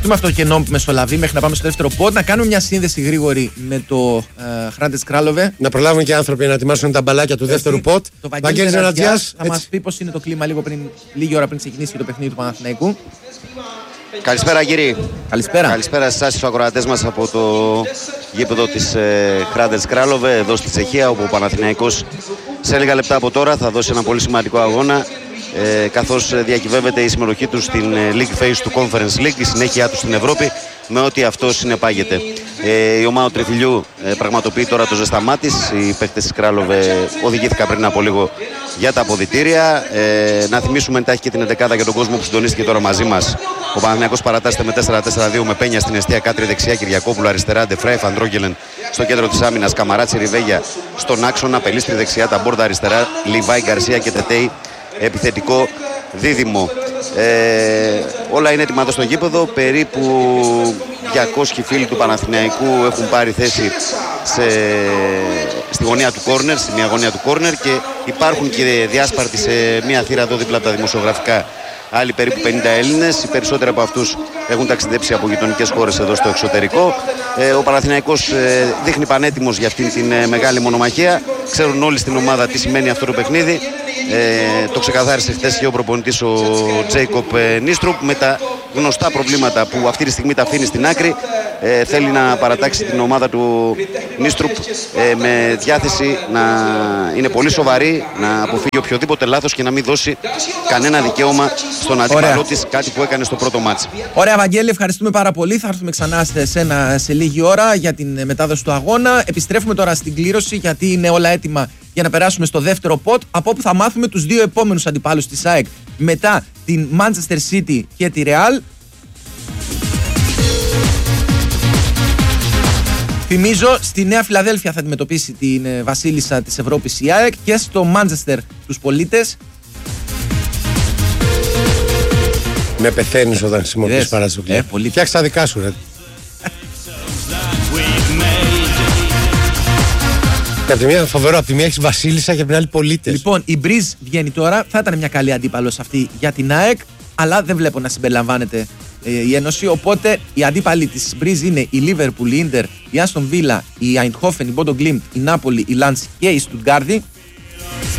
Δούμε αυτό το κενό που μεσολαβεί μέχρι να πάμε στο δεύτερο πόντ. Να κάνουμε μια σύνδεση γρήγορη με το Hrades Králové. Να προλάβουν και οι άνθρωποι να ετοιμάσουν τα μπαλάκια του δεύτερου πόντ. Το Βαγγέλης Ζανατζιάς θα μας πει πώς είναι το κλίμα λίγη ώρα πριν ξεκινήσει το παιχνίδι του Παναθηναϊκού. Καλησπέρα κύριοι. Καλησπέρα. Καλησπέρα σε εσάς τους ακροατές μας από το γήπεδο της Hrades Králové εδώ στη Τσεχία, όπου ο Παναθηναϊκός σε λίγα λεπτά από τώρα θα δώσει ένα πολύ σημαντικό αγώνα, καθώς διακυβεύεται η συμμετοχή του στην League Phase του Conference League, η συνέχεια του στην Ευρώπη, με ό,τι αυτό συνεπάγεται. Η ομάδα του Τριφυλιού πραγματοποιεί τώρα το ζεσταμά της. Οι παίκτες της Králové οδηγήθηκαν πριν από λίγο για τα αποδυτήρια. Να θυμίσουμε ότι έχει και την 11η για τον κόσμο που συντονίστηκε τώρα μαζί μας. Ο Παναθηναϊκός παρατάσσεται με 4-4-2 με Πένια στην εστία, Κάτρι δεξιά, Κυριακόπουλο αριστερά, Ντεφράι, Φαντρόγγελεν στο κέντρο της άμυνας, Καμαράτσι, Ριβέγια στον άξονα, Πελίστρη δεξιά, Ταμπόρδα αριστερά, Λιβάη, Γκαρσία και Τετέι επιθετικό δίδυμο. Όλα είναι έτοιμα εδώ στο γήπεδο. Περίπου 200 φίλοι του Παναθηναϊκού έχουν πάρει θέση στη γωνία του κόρνερ, στη μια γωνία του κόρνερ, και υπάρχουν και διάσπαρτοι σε μια θύρα εδώ δίπλα από τα δημοσιογραφικά άλλοι περίπου 50 Έλληνες. Οι περισσότεροι από αυτούς έχουν ταξιδέψει από γειτονικές χώρες εδώ στο εξωτερικό. Ο Παναθηναϊκός δείχνει πανέτοιμος για αυτήν την μεγάλη μονομαχία. Ξέρουν όλοι στην ομάδα τι σημαίνει αυτό το παιχνίδι. Το ξεκαθάρισε χθες και ο προπονητής ο Τζέικοπ Νίστρουπ, με τα γνωστά προβλήματα που αυτή τη στιγμή τα αφήνει στην άκρη. Θέλει να παρατάξει την ομάδα του Νίστρουπ με διάθεση να είναι πολύ σοβαρή, να αποφύγει οποιοδήποτε λάθος και να μην δώσει κανένα δικαίωμα στον αντίπαλό της, κάτι που έκανε στο πρώτο μάτς. Ωραία, Βαγγέλη, ευχαριστούμε πάρα πολύ. Θα έρθουμε ξανά σε λίγη ώρα για την μετάδοση του αγώνα. Επιστρέφουμε τώρα στην κλήρωση, γιατί είναι όλα έτοιμα για να περάσουμε στο δεύτερο πότ, από όπου θα μάθουμε τους δύο επόμενους αντιπάλους της ΑΕΚ μετά την Manchester City και τη Real. Θυμίζω, στη Νέα Φιλαδέλφια θα αντιμετωπίσει την βασίλισσα της Ευρώπης η ΑΕΚ, και στο Manchester τους πολίτες. Με πεθαίνεις όταν χρησιμοποιείς παραζουκλία. Φτιάξε τα δικά σου, ρε. Από τη μία φοβερό, από τη μία έχεις βασίλισσα και από την άλλη πολίτες. Λοιπόν, η Μπριζ βγαίνει τώρα, θα ήταν μια καλή αντίπαλος αυτή για την ΑΕΚ, αλλά δεν βλέπω να συμπεριλαμβάνεται η Ένωση. Οπότε οι αντίπαλοι της Μπριζ είναι η Λίβερπουλ, η Ίντερ, η Άστον Βίλα, η Αϊντχόφεν, η Μπόντο Γκλίμπ, η Νάπολη, η Λαντς και η Στουτγκάρδη.